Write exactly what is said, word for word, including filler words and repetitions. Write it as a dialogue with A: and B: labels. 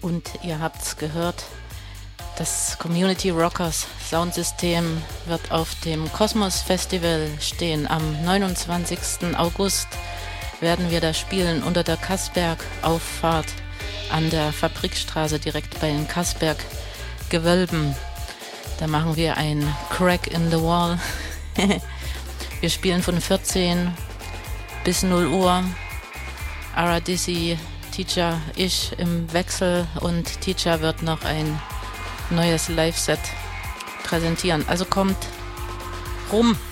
A: Und ihr habt's gehört, das Community Rockers Soundsystem wird auf dem Kosmos Festival stehen. Am neunundzwanzigsten August werden wir da spielen unter der Kassberg-Auffahrt an der Fabrikstraße direkt bei den Kassberg-Gewölben. Da machen wir ein Crack in the Wall. Wir spielen von vierzehn bis null Uhr. Aradisi, Teacher, ich im Wechsel und Teacher wird noch ein neues Live-Set präsentieren. Also kommt rum.